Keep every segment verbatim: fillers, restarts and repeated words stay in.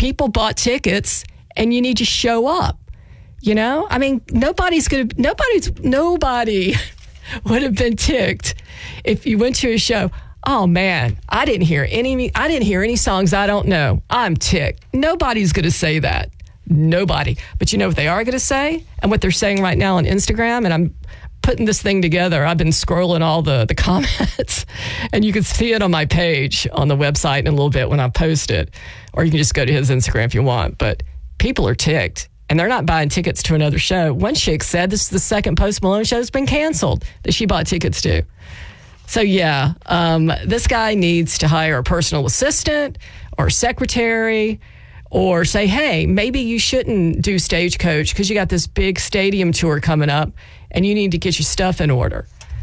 people bought tickets and you need to show up. You know, I mean, nobody's going to, nobody's, nobody would have been ticked if you went to a show. Oh man, I didn't hear any, I didn't hear any songs I don't know. I'm ticked. Nobody's going to say that. Nobody. But you know what they are going to say and what they're saying right now on Instagram. And I'm putting this thing together. I've been scrolling all the, the comments and you can see it on my page on the website in a little bit when I post it, or you can just go to his Instagram if you want. But people are ticked. And they're not buying tickets to another show. One chick said this is the second Post Malone show that's been canceled that she bought tickets to. So, yeah, um, this guy needs to hire a personal assistant or secretary or say, hey, maybe you shouldn't do Stagecoach because you got this big stadium tour coming up and you need to get your stuff in order.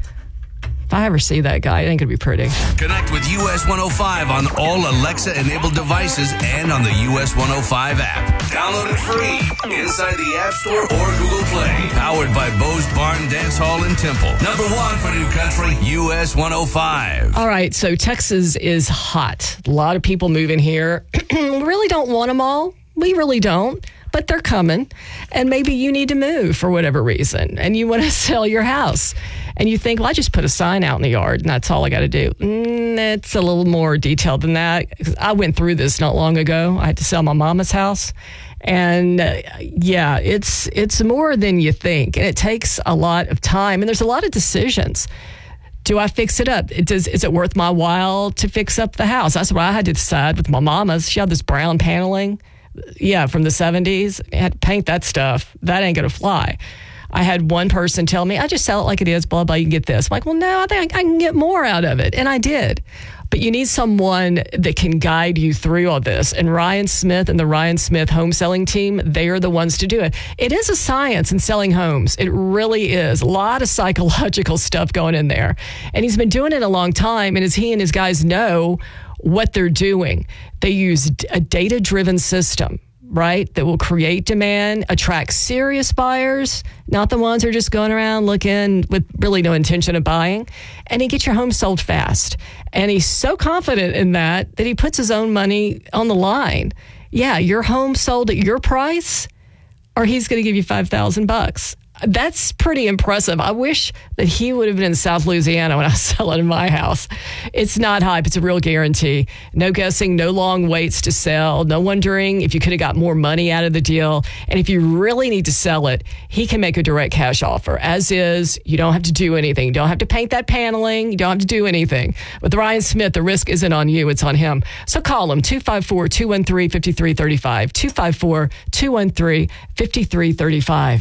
If I ever see that guy, it ain't going to be pretty. Connect with U S one oh five on all Alexa-enabled devices and on the U S one oh five app. Download it free inside the App Store or Google Play. Powered by Bo's Barn Dance Hall in Temple. Number one for New Country, U S one oh five. All right, so Texas is hot. A lot of people moving here. We really don't want them all. We really don't. But they're coming, and maybe you need to move for whatever reason, and you want to sell your house, and you think, well, I just put a sign out in the yard, and that's all I got to do. Mm, it's a little more detailed than that. I went through this not long ago. I had to sell my mama's house, and uh, yeah, it's it's more than you think, and it takes a lot of time, and there's a lot of decisions. Do I fix it up? It does, is it worth my while to fix up the house? That's what I had to decide with my mama's. She had this brown paneling. Yeah, from the seventies. I had to paint that stuff. That ain't going to fly. I had one person tell me, I just sell it like it is, blah, blah, you can get this. I'm like, well, no, I think I can get more out of it. And I did. But you need someone that can guide you through all this. And Ryan Smith and the Ryan Smith home selling team, they are the ones to do it. It is a science in selling homes. It really is. A lot of psychological stuff going in there. And he's been doing it a long time. And as he and his guys know what they're doing, they use a data-driven system, right, that will create demand, attract serious buyers, not the ones who are just going around looking with really no intention of buying, and he gets your home sold fast. And he's so confident in that that he puts his own money on the line. Yeah, your home sold at your price, or he's going to give you five thousand bucks. That's pretty impressive. I wish that he would have been in South Louisiana when I was selling my house. It's not hype. It's a real guarantee. No guessing, no long waits to sell, no wondering if you could have got more money out of the deal. And if you really need to sell it, he can make a direct cash offer. As is, you don't have to do anything. You don't have to paint that paneling. You don't have to do anything. With Ryan Smith, the risk isn't on you. It's on him. So call him, two five four, two one three, five three three five, two five four, two one three, five three three five.